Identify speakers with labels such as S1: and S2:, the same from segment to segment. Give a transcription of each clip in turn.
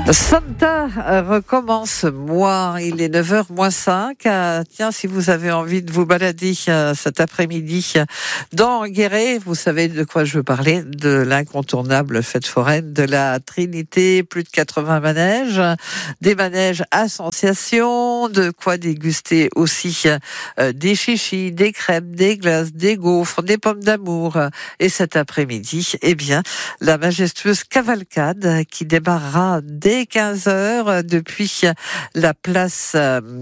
S1: Santa recommence moi, il est 9h moins 5. Tiens, si vous avez envie de vous balader cet après-midi dans Guéret, vous savez de quoi je veux parler, de l'incontournable fête foraine de la Trinité, plus de 80 manèges, des manèges à sensation, de quoi déguster aussi des chichis, des crèmes, des glaces, des gaufres, des pommes d'amour. Et cet après-midi, eh bien, la majestueuse cavalcade qui démarrera dès 15h depuis la place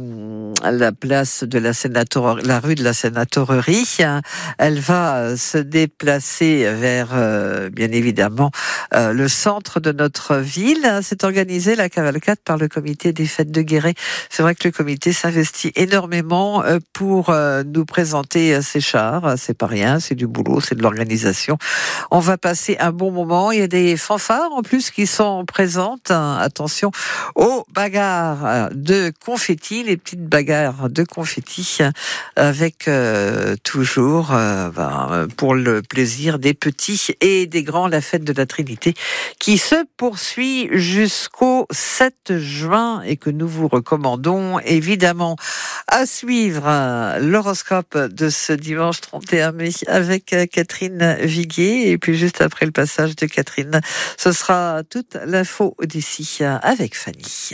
S1: de la sénatorerie, la rue de la sénatorerie. Elle va se déplacer vers, bien évidemment, le centre de notre ville. C'est organisé, la cavalcade, par le comité des fêtes de Guéret. C'est vrai que le comité s'investit énormément pour nous présenter ces chars. C'est pas rien, c'est du boulot, c'est de l'organisation. On va passer un bon moment. Il y a des fanfares en plus qui sont présentes. Attention aux bagarres de confettis, les petites bagarres de confettis avec toujours pour le plaisir des petits et des grands, la fête de la Trinité qui se poursuit jusqu'au 7 juin et que nous vous recommandons évidemment à suivre. L'horoscope de ce dimanche 31 mai avec Catherine Viguier, et puis juste après le passage de Catherine, ce sera toute l'info d'ici avec Fanny.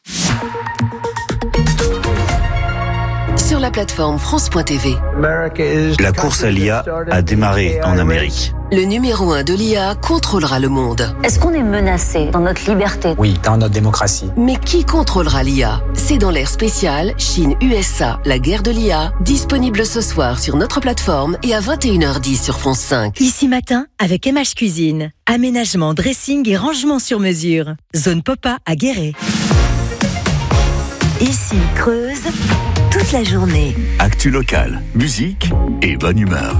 S2: Sur la plateforme France.tv.
S3: La course à l'IA a démarré en Amérique.
S2: Le numéro 1 de l'IA contrôlera le monde.
S4: Est-ce qu'on est menacé dans notre liberté ?
S5: Oui, dans notre démocratie.
S2: Mais qui contrôlera l'IA ? C'est dans l'ère spéciale Chine-USA, la guerre de l'IA, disponible ce soir sur notre plateforme et à 21h10 sur France 5.
S6: Ici matin, avec MH Cuisine. Aménagement, dressing et rangement sur mesure. Zone Popa à Guéret. Ici Creuse, toute la journée.
S3: Actu locale, musique et bonne humeur.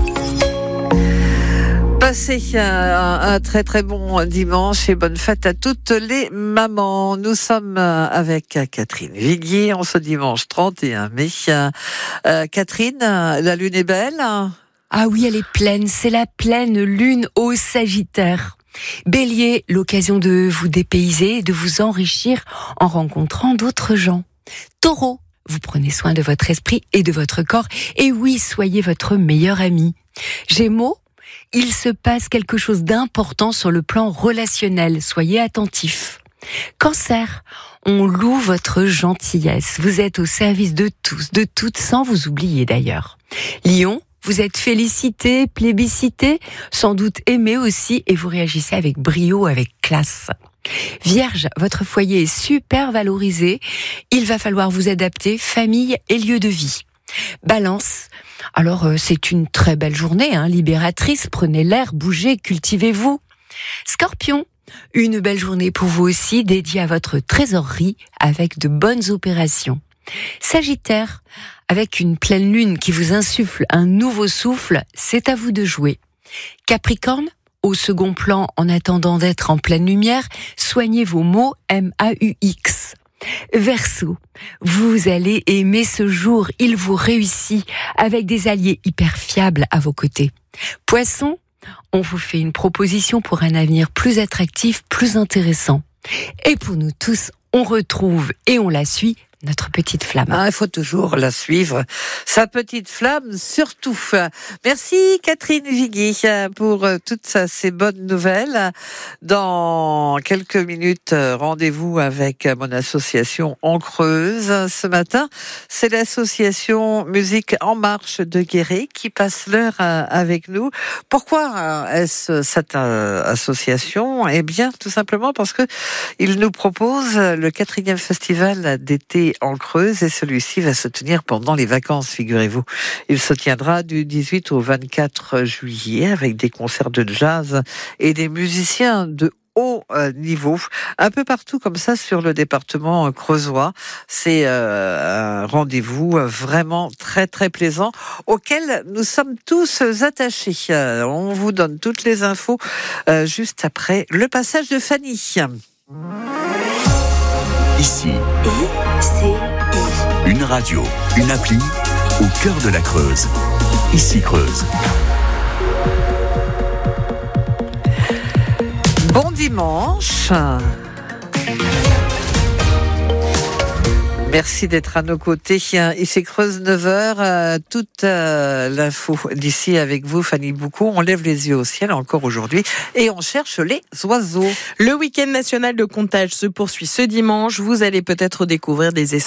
S1: Passez un très très bon dimanche et bonne fête à toutes les mamans. Nous sommes avec Catherine Viguier en ce dimanche 31 mai. Catherine, la lune est belle ?
S7: Ah oui, elle est pleine, c'est la pleine lune au Sagittaire. Bélier, l'occasion de vous dépayser et de vous enrichir en rencontrant d'autres gens. Taureau, vous prenez soin de votre esprit et de votre corps, et oui, soyez votre meilleur ami. Gémeaux, il se passe quelque chose d'important sur le plan relationnel, soyez attentifs. Cancer, on loue votre gentillesse, vous êtes au service de tous, de toutes, sans vous oublier d'ailleurs. Lion, vous êtes félicité, plébiscité, sans doute aimé aussi, et vous réagissez avec brio, avec classe. Vierge, votre foyer est super valorisé, il va falloir vous adapter, famille et lieu de vie. Balance, alors c'est une très belle journée, libératrice, prenez l'air, bougez, cultivez-vous. Scorpion, une belle journée pour vous aussi, dédiée à votre trésorerie avec de bonnes opérations. Sagittaire, avec une pleine lune qui vous insuffle un nouveau souffle, c'est à vous de jouer. Capricorne, au second plan, en attendant d'être en pleine lumière, soignez vos mots MAUX. Verseau, vous allez aimer ce jour, il vous réussit, avec des alliés hyper fiables à vos côtés. Poisson, on vous fait une proposition pour un avenir plus attractif, plus intéressant. Et pour nous tous, on retrouve et on la suit, notre petite flamme.
S1: Il faut toujours la suivre, sa petite flamme surtout. Merci Catherine Viguier pour toutes ces bonnes nouvelles. Dans quelques minutes, rendez-vous avec mon association en Creuse. Ce matin, c'est l'association Musique en Marche de Guéret qui passe l'heure avec nous. Pourquoi est-ce cette association ? Eh bien, tout simplement parce que il nous propose le 4e festival d'été en Creuse, et celui-ci va se tenir pendant les vacances, figurez-vous. Il se tiendra du 18 au 24 juillet avec des concerts de jazz et des musiciens de haut niveau, un peu partout comme ça sur le département creusois. C'est un rendez-vous vraiment très très plaisant auquel nous sommes tous attachés. On vous donne toutes les infos juste après le passage de Fanny.
S3: Ici, une radio, une appli au cœur de la Creuse. Ici Creuse.
S1: Bon dimanche. Merci d'être à nos côtés. Ici Creuse 9h, toute l'info d'ici avec vous, Fanny Boucou. On lève les yeux au ciel encore aujourd'hui et on cherche les oiseaux.
S5: Le week-end national de comptage se poursuit ce dimanche. Vous allez peut-être découvrir des espèces